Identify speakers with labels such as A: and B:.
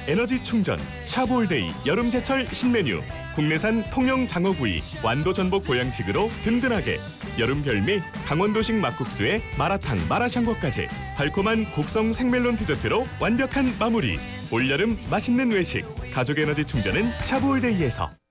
A: 에너지 충전 샤브올데이 여름제철 신메뉴. 국내산 통영 장어구이 완도 전복 보양식으로 든든하게. 여름 별미 강원도식 막국수에 마라탕 마라샹궈까지. 달콤한 곡성 생멜론 디저트로 완벽한 마무리. 올여름 맛있는 외식 가족 에너지 충전은 샤브올데이에서.